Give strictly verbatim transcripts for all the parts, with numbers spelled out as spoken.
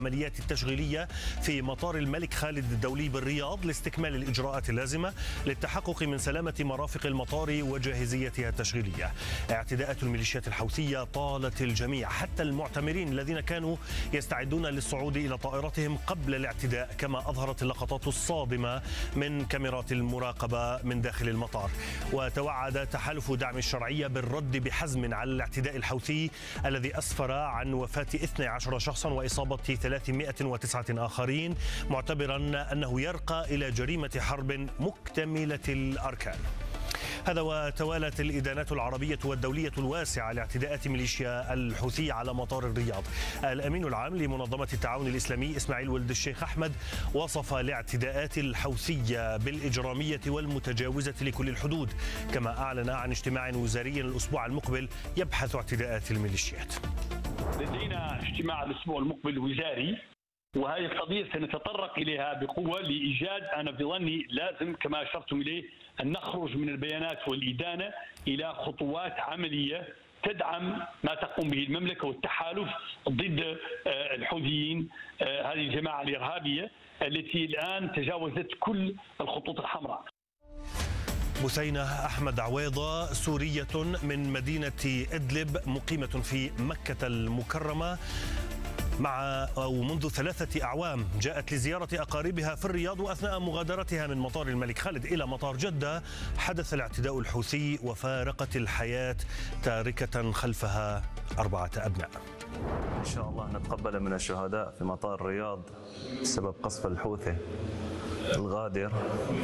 العمليات التشغيلية في مطار الملك خالد الدولي بالرياض لاستكمال الإجراءات اللازمة للتحقق من سلامة مرافق المطار وجاهزيتها التشغيلية. اعتداءات الميليشيات الحوثية طالت الجميع حتى المعتمرين الذين كانوا يستعدون للصعود إلى طائرتهم قبل الاعتداء، كما أظهرت اللقطات الصادمة من كاميرات المراقبة من داخل المطار. وتوعد تحالف دعم الشرعية بالرد بحزم على الاعتداء الحوثي الذي أسفر عن وفاة اثني عشر شخصا وإصابة ثلاثمائة وتسعة آخرين، معتبرا أنه يرقى إلى جريمة حرب مكتملة الأركان. هذا وتوالت الإدانات العربية والدولية الواسعة لاعتداءات ميليشيا الحوثي على مطار الرياض. الأمين العام لمنظمة التعاون الإسلامي إسماعيل ولد الشيخ أحمد وصف الاعتداءات الحوثية بالإجرامية والمتجاوزة لكل الحدود، كما أعلن عن اجتماع وزاري الأسبوع المقبل يبحث اعتداءات الميليشيات. لدينا اجتماع الأسبوع المقبل وزاري، وهذه القضية سنتطرق إليها بقوة لإيجاد، أنا في ظني لازم كما أشرتم إليه أن نخرج من البيانات والإدانة إلى خطوات عملية تدعم ما تقوم به المملكة والتحالف ضد الحوثيين، هذه الجماعة الإرهابية التي الآن تجاوزت كل الخطوط الحمراء. بثينة أحمد عويضة سورية من مدينة إدلب مقيمة في مكة المكرمة مع أو منذ ثلاثة أعوام، جاءت لزيارة أقاربها في الرياض، وأثناء مغادرتها من مطار الملك خالد إلى مطار جدة حدث الاعتداء الحوثي وفارقت الحياة تاركة خلفها أربعة أبناء. إن شاء الله نتقبل من الشهداء في مطار الرياض بسبب قصف الحوثي الغادر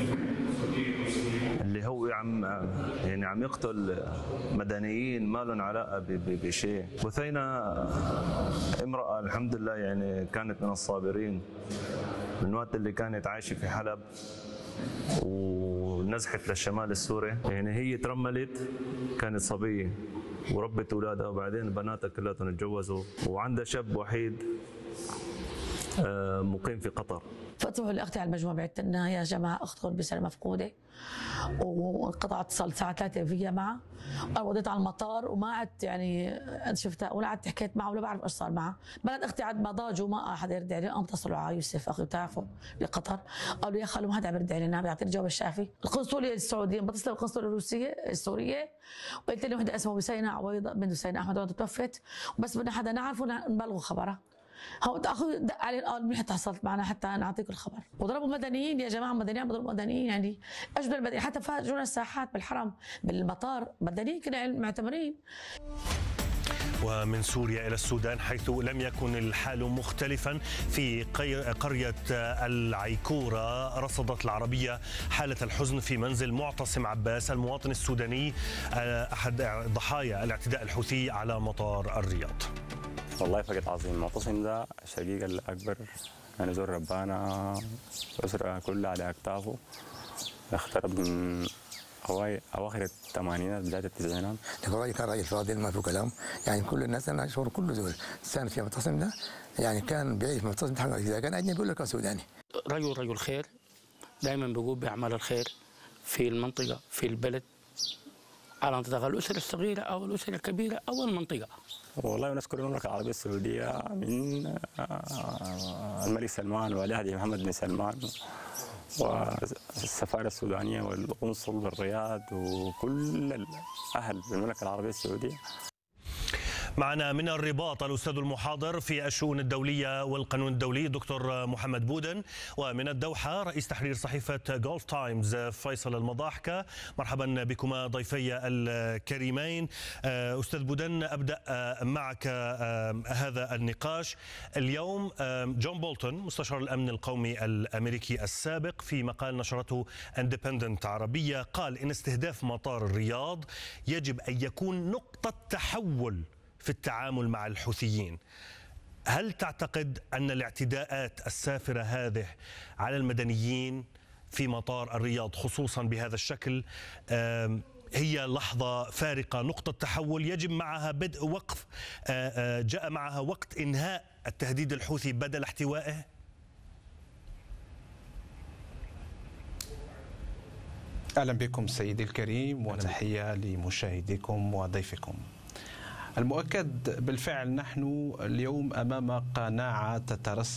اللي هو عم يعني عم يقتل مدنيين ما لهم علاقه بشيء. بثينة امراه الحمد لله يعني كانت من الصابرين من وقت اللي كانت عايشه في حلب ونزحت للشمال السوري، يعني هي ترملت كانت صبيه وربت اولادها وبعدين بناتها كلهم اتجوزوا، وعندها شاب وحيد مقيم في قطر. فتروح لاختي على المجموعه بعثت لنا يا جماعه اختكم بسنه مفقوده، وانقطع اتصال الساعه ثلاثة فيها معها، انا وضيت على المطار وما قعدت يعني شفتها ولا قعدت حكيت معها ولا بعرف ايش صار معها. بنات اختي عاد ما ضاجوا ما حدا يرد عليهم، قام اتصلوا على يوسف اخي بتعرفوا بقطر، قالوا يا خالو ما حدا عم يرد علينا، عم يعطي الجواب الشافي. القنصليه السعوديه بتصل بالقنصليه الروسيه السوريه وقلت لهم وحده اسمها بثينة عويضه بنت بثينة احمد عويضه توفت وبس بدنا حدا نعرفه نبلغوا خبرها. هو اخوي دق علي قال منيح اتصلت معنا حتى نعطيك الخبر، وضربوا مدنيين يا جماعه، مدنيين بضربوا مدنيين، يعني اجبر المدنيين حتى فاجئونا الساحات بالحرم بالمطار مدنيين كنا معتمرين. ومن سوريا إلى السودان، حيث لم يكن الحال مختلفا في قرية العيكورة، رصدت العربية حالة الحزن في منزل معتصم عباس المواطن السوداني أحد ضحايا الاعتداء الحوثي على مطار الرياض. والله فقد عظيم. معتصم ده شقيق الأكبر، يعني زور ربانا أسرة كلها على أكتافه، اخترب من أواخر الثمانينات بداية التسعينات. الراجل كان راجل فاضل ما في كلام، يعني كل الناس أنا أشعر كل دول سنة في معتصم ده، يعني كان بيعيش معتصم إذا كان أجنبي ولا كان سوداني. رجل رجل خير، دائما بيقوم بأعمال الخير في المنطقة في البلد على منطقة الأسرة الصغيرة أو الأسرة الكبيرة أو المنطقة. والله نشكر المملكة العربية السعودية من الملك سلمان وولي محمد بن سلمان والسفارة السودانية والقنصل بالرياض وكل الأهل بالمملكة العربية السعودية. معنا من الرباط الأستاذ المحاضر في الشؤون الدولية والقانون الدولي دكتور محمد بودن، ومن الدوحة رئيس تحرير صحيفة جولف تايمز فيصل المضاحكة. مرحبا بكما ضيفي الكريمين. أستاذ بودن، أبدأ معك هذا النقاش. اليوم جون بولتون مستشار الأمن القومي الأمريكي السابق في مقال نشرته اندبندنت عربية قال إن استهداف مطار الرياض يجب أن يكون نقطة تحول في التعامل مع الحوثيين. هل تعتقد أن الاعتداءات السافرة هذه على المدنيين في مطار الرياض خصوصا بهذا الشكل هي لحظة فارقة، نقطة تحول يجب معها بدء وقف، جاء معها وقت إنهاء التهديد الحوثي بدل احتوائه؟ أهلا بكم سيدي الكريم، وتحية لمشاهديكم وضيفكم. المؤكد بالفعل نحن اليوم أمام قناعة تترسم